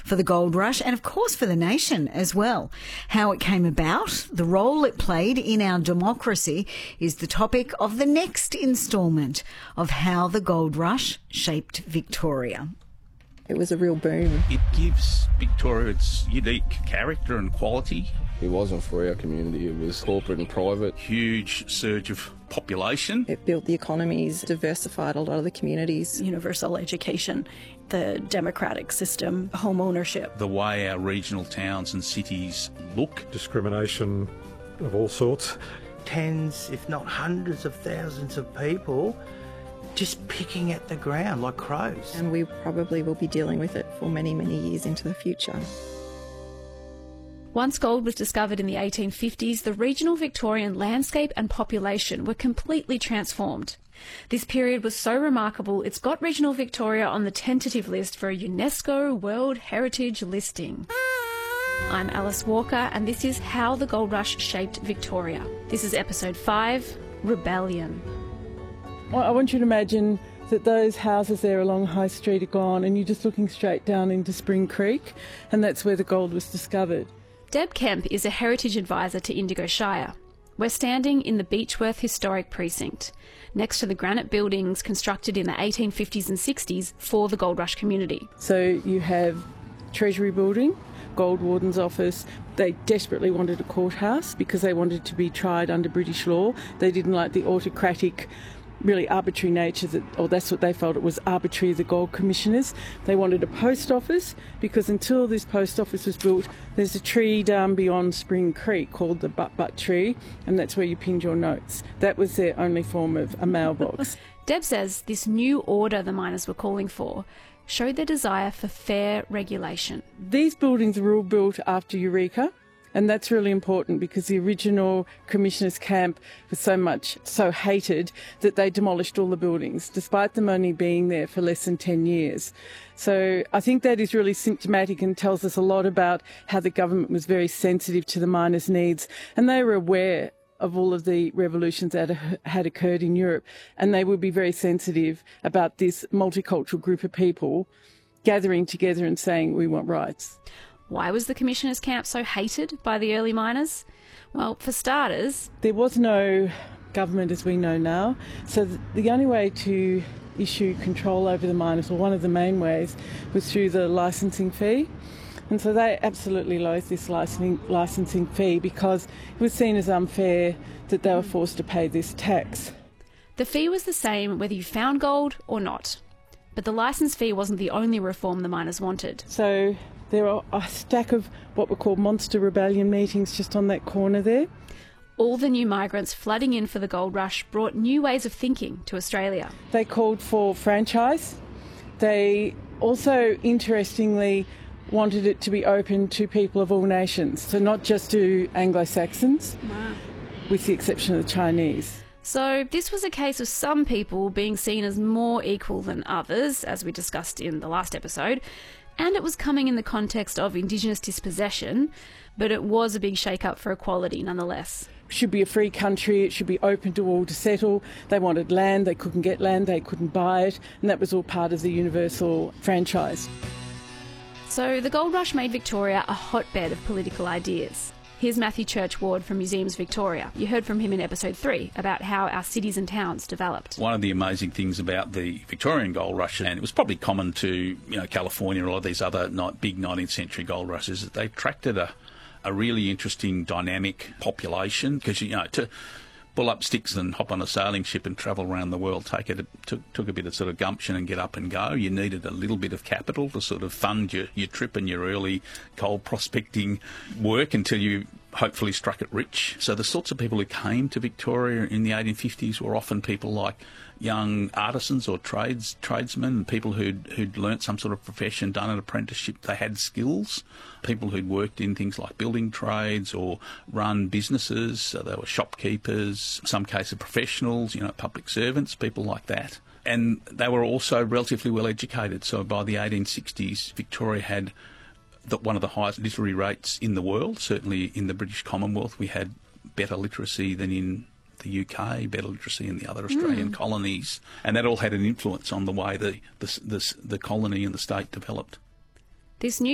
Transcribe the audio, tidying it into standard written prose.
for the gold rush and, of course, for the nation as well. How it came about, the role it played in our democracy is the topic of the next instalment of How the Gold Rush Shaped Victoria. It was a real boom. It gives Victoria its unique character and quality. It wasn't for our community, it was corporate and private. Huge surge of population. It built the economies, diversified a lot of the communities. Universal education, the democratic system, home ownership. The way our regional towns and cities look. Discrimination of all sorts. Tens, if not hundreds of thousands of people just picking at the ground like crows. And we probably will be dealing with it for many, many years into the future. Once gold was discovered in the 1850s, the regional Victorian landscape and population were completely transformed. This period was so remarkable, it's got regional Victoria on the tentative list for a UNESCO World Heritage listing. I'm Alice Walker, and this is How the Gold Rush Shaped Victoria. This is episode 5, Rebellion. I want you to imagine that those houses there along High Street are gone and you're just looking straight down into Spring Creek, and that's where the gold was discovered. Deb Kemp is a heritage advisor to Indigo Shire. We're standing in the Beechworth Historic Precinct, next to the granite buildings constructed in the 1850s and 60s for the Gold Rush community. So you have Treasury Building, Gold Warden's office. They desperately wanted a courthouse because they wanted to be tried under British law. They didn't like the autocratic, really arbitrary nature, or that's what they felt, it was arbitrary, the gold commissioners. They wanted a post office because until this post office was built, there's a tree down beyond Spring Creek called the Butt tree, and that's where you pinned your notes. That was their only form of a mailbox. Deb says this new order the miners were calling for showed their desire for fair regulation. These buildings were all built after Eureka. And that's really important because the original Commissioners' camp was so hated that they demolished all the buildings, despite them only being there for less than 10 years. So I think that is really symptomatic and tells us a lot about how the government was very sensitive to the miners' needs. And they were aware of all of the revolutions that had occurred in Europe. And they would be very sensitive about this multicultural group of people gathering together and saying, we want rights. Why was the Commissioners' camp so hated by the early miners? Well, for starters, there was no government as we know now, so the only way to issue control over the miners, or one of the main ways, was through the licensing fee. And so they absolutely loathed this licensing fee because it was seen as unfair that they were forced to pay this tax. The fee was the same whether you found gold or not. But the licence fee wasn't the only reform the miners wanted. So there are a stack of what were called monster rebellion meetings just on that corner there. All the new migrants flooding in for the gold rush brought new ways of thinking to Australia. They called for franchise. They also, interestingly, wanted it to be open to people of all nations, so not just to Anglo-Saxons, with the exception of the Chinese. So this was a case of some people being seen as more equal than others, as we discussed in the last episode, and it was coming in the context of Indigenous dispossession, but it was a big shake-up for equality nonetheless. It should be a free country, it should be open to all to settle. They wanted land, they couldn't get land, they couldn't buy it, and that was all part of the universal franchise. So the gold rush made Victoria a hotbed of political ideas. Here's Matthew Church-Ward from Museums Victoria. You heard from him in episode 3 about how our cities and towns developed. One of the amazing things about the Victorian gold rush, and it was probably common to California and a lot of these other big 19th century gold rushes, is that they attracted a really interesting dynamic population because, to pull up sticks and hop on a sailing ship and travel around the world took a bit of sort of gumption and get up and go. You needed a little bit of capital to sort of fund your trip and your early coal prospecting work until you hopefully struck it rich. So the sorts of people who came to Victoria in the 1850s were often people like young artisans or tradesmen, people who'd learnt some sort of profession, done an apprenticeship. They had skills. People who'd worked in things like building trades or run businesses. So they were shopkeepers, some cases professionals, public servants, people like that. And they were also relatively well educated. So by the 1860s, Victoria had one of the highest literary rates in the world. Certainly in the British Commonwealth, we had better literacy than in the UK, better literacy in the other Australian colonies, and that all had an influence on the way the colony and the state developed. This new